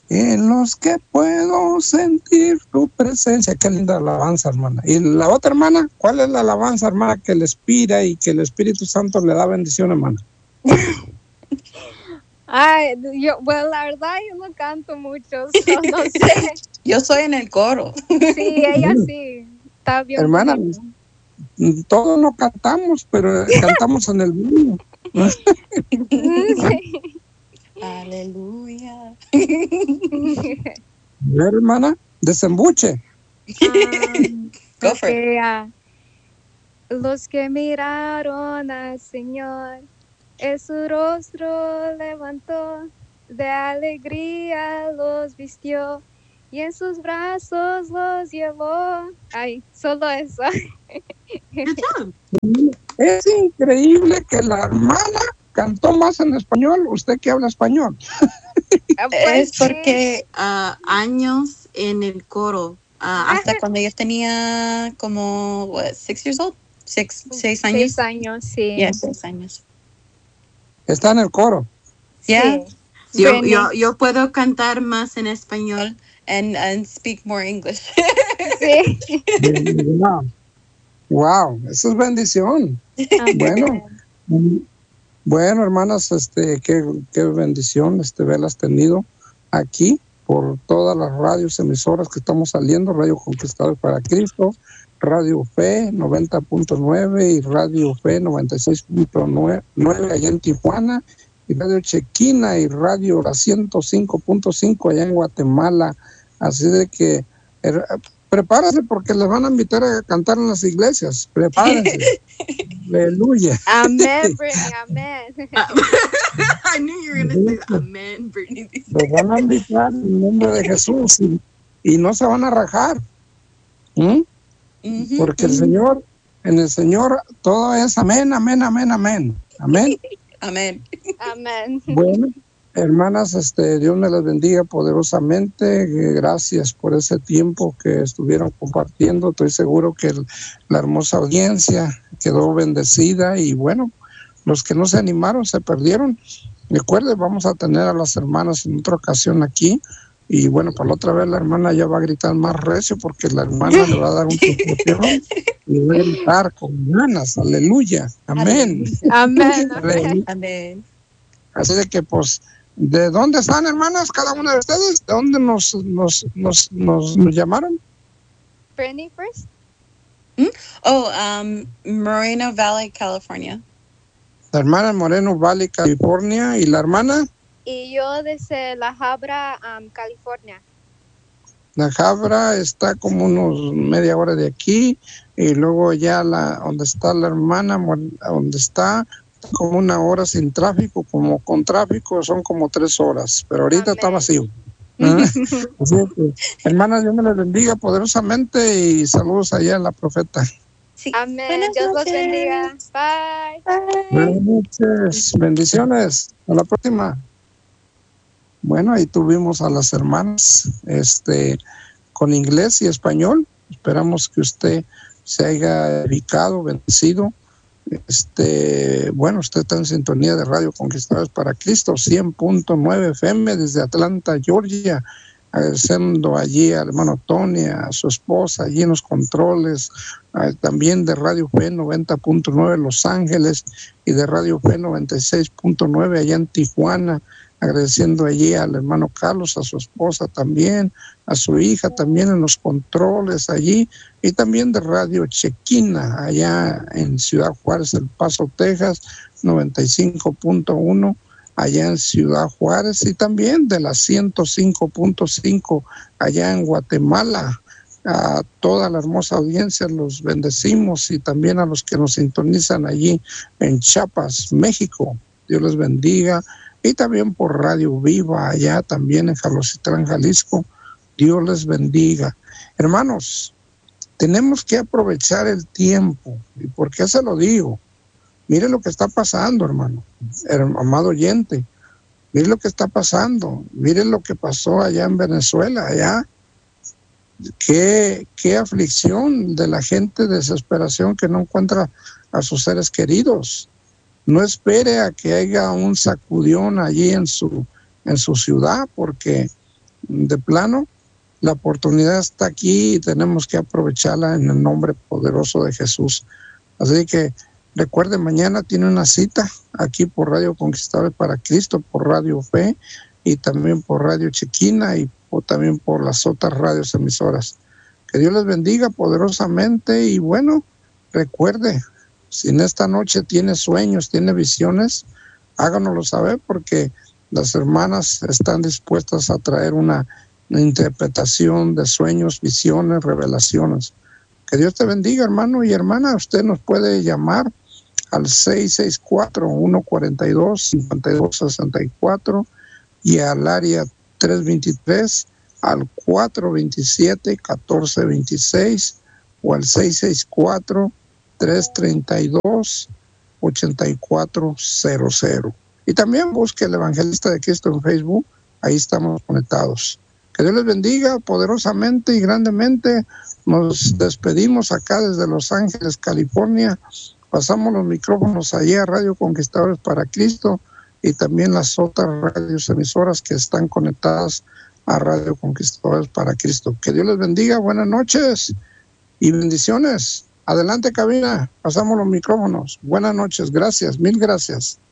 En los que puedo sentir tu presencia. Qué linda alabanza, hermana. Y la otra, hermana, ¿cuál es la alabanza, hermana, que le inspira y que el Espíritu Santo le da bendición, hermana? Ay, bueno, la verdad yo no canto mucho, so no sé. Yo soy en el coro. Sí, ella sí, está bien. Hermana, bonito. todos no cantamos, pero cantamos en el mundo. Aleluya. Hermana, desembuche. Go for it. Okay, los que miraron al Señor, su rostro levantó, de alegría los vistió y en sus brazos los llevó. Ay, solo eso. Es increíble que la hermana cantó más en español, usted que habla español. Es porque años en el coro, hasta cuando yo tenía como, 6 years old? 6 años. 6 años, sí. Yeah, 6 años. Está en el coro. Yeah. Sí. Yo puedo cantar más en español and speak more English. Sí. Wow, eso es bendición. Bueno, hermanas, qué bendición haberlas tenido aquí por todas las radios emisoras que estamos saliendo, Radio Conquistadores para Cristo, Radio Fe 90.9 y Radio Fe 96.9 allá en Tijuana, y Radio Chequina y Radio La 105.5 allá en Guatemala. Así de que prepárense porque les van a invitar a cantar en las iglesias. Prepárense. Aleluya. Amén, Brittany, amén. I knew you were going to say that. Amén, Brittany. Los van a invitar en el nombre de Jesús y no se van a rajar. Porque en el Señor todo es amén, amén, amén, amén. Amén. Amén. Amén. Bueno, hermanas, Dios me las bendiga poderosamente. Gracias por ese tiempo que estuvieron compartiendo. Estoy seguro que la hermosa audiencia quedó bendecida y bueno, los que no se animaron se perdieron. Recuerden, vamos a tener a las hermanas en otra ocasión aquí y bueno, para la otra vez la hermana ya va a gritar más recio porque la hermana le va a dar un proporción y va a gritar con ganas. Aleluya. Amén. Amén. Amén. Amén. Así de que pues, ¿de dónde están, hermanas, cada una de ustedes? ¿De dónde nos llamaron? Brittany first. Moreno Valley, California. La hermana Moreno Valley, California, y la hermana Y yo desde La Habra, California. La Habra está como unos media hora de aquí, y luego ya donde está la hermana, donde está como una hora sin tráfico, como con tráfico son como 3 horas, pero ahorita está vacío. Así que, hermanas, Dios me les bendiga poderosamente y saludos allá a la profeta. Sí. Amén. Dios los bendiga. Bye. Buenas noches, bendiciones, a la próxima. Bueno, ahí tuvimos a las hermanas con inglés y español. Esperamos que usted se haya dedicado, bendecido. Bueno, usted está en sintonía de Radio Conquistadores para Cristo, 100.9 FM desde Atlanta, Georgia. Agradeciendo allí al hermano Tony, a su esposa, allí en los controles, también de Radio Fe 90.9 Los Ángeles y de Radio Fe 96.9 allá en Tijuana. Agradeciendo allí al hermano Carlos, a su esposa también, a su hija también en los controles allí, y también de Radio Chequina allá en Ciudad Juárez, El Paso, Texas, 95.1 allá en Ciudad Juárez, y también de la 105.5 allá en Guatemala. A toda la hermosa audiencia los bendecimos, y también a los que nos sintonizan allí en Chiapas, México. Dios les bendiga. Y también por Radio Viva, allá también en Jalocitlán, Jalisco. Dios les bendiga. Hermanos, tenemos que aprovechar el tiempo. ¿Y por qué se lo digo? Mire lo que está pasando, hermano, amado oyente. Mire lo que está pasando. Mire lo que pasó allá en Venezuela, allá. Qué aflicción de la gente, desesperación que no encuentra a sus seres queridos. No espere a que haya un sacudión allí en su ciudad, porque de plano, la oportunidad está aquí y tenemos que aprovecharla en el nombre poderoso de Jesús. Así que recuerde, mañana tiene una cita aquí por Radio Conquistadores para Cristo, por Radio Fe y también por Radio Chequina y también por las otras radios emisoras. Que Dios les bendiga poderosamente y bueno, recuerde, si en esta noche tiene sueños, tiene visiones, háganoslo saber porque las hermanas están dispuestas a traer una interpretación de sueños, visiones, revelaciones. Que Dios te bendiga, hermano y hermana. Usted nos puede llamar al 664-142-5264 y al área 323 al 427-1426 o al 664-332-8400. Y también busque el Evangelista de Cristo en Facebook, ahí estamos conectados. Que Dios les bendiga poderosamente y grandemente. Nos despedimos acá desde Los Ángeles, California. Pasamos los micrófonos allí a Radio Conquistadores para Cristo y también las otras radios emisoras que están conectadas a Radio Conquistadores para Cristo. Que Dios les bendiga, buenas noches y bendiciones. Adelante, cabina, pasamos los micrófonos. Buenas noches, gracias, mil gracias.